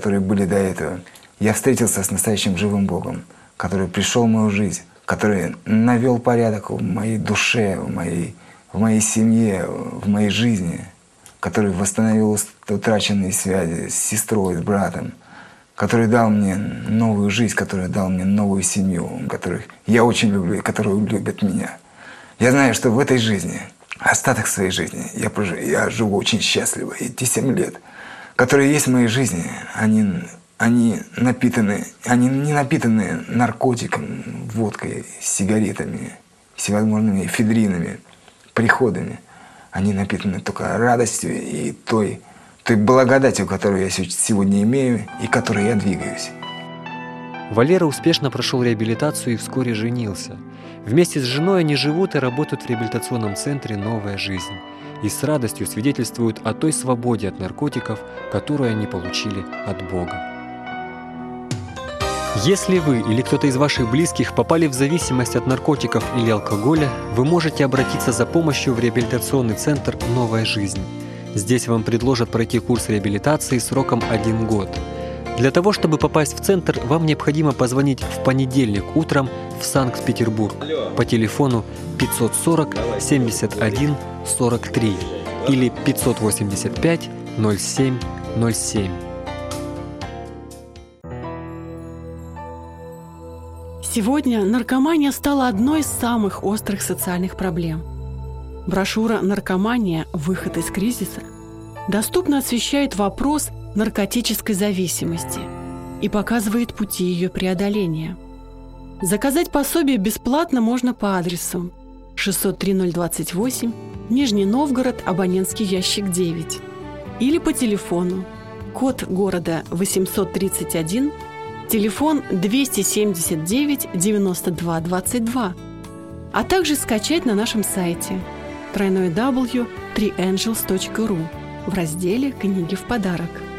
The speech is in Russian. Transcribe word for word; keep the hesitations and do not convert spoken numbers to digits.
которые были до этого. Я встретился с настоящим живым Богом, который пришел в мою жизнь, который навел порядок в моей душе, в моей, в моей семье, в моей жизни, который восстановил утраченные связи с сестрой, с братом, который дал мне новую жизнь, который дал мне новую семью, которых я очень люблю и которые любят меня. Я знаю, что в этой жизни, остаток своей жизни, я, прожив, я живу очень счастливо. Эти семь лет, которые есть в моей жизни, они, они напитаны, они не напитаны наркотиком, водкой, сигаретами, всевозможными эфедринами, приходами. Они напитаны только радостью и той, той благодатью, которую я сегодня имею и которой я двигаюсь. Валера успешно прошел реабилитацию и вскоре женился. Вместе с женой они живут и работают в реабилитационном центре «Новая жизнь» и с радостью свидетельствуют о той свободе от наркотиков, которую они получили от Бога. Если вы или кто-то из ваших близких попали в зависимость от наркотиков или алкоголя, вы можете обратиться за помощью в реабилитационный центр «Новая жизнь». Здесь вам предложат пройти курс реабилитации сроком один год. Для того, чтобы попасть в центр, вам необходимо позвонить в понедельник утром в Санкт-Петербург по телефону пятьсот сорок семьдесят один сорок три или пятьсот восемьдесят пять ноль семь ноль семь. Сегодня наркомания стала одной из самых острых социальных проблем. Брошюра «Наркомания. Выход из кризиса» доступно освещает вопрос наркотической зависимости и показывает пути ее преодоления. Заказать пособие бесплатно можно по адресу шестьсот три ноль двадцать восемь, Нижний Новгород, абонентский ящик девять, или по телефону, код города восемьсот тридцать один, телефон двести семьдесят девять девяносто два двадцать два, а также скачать на нашем сайте дабл ю дабл ю дабл ю точка три энджелс точка ру в разделе «Книги в подарок».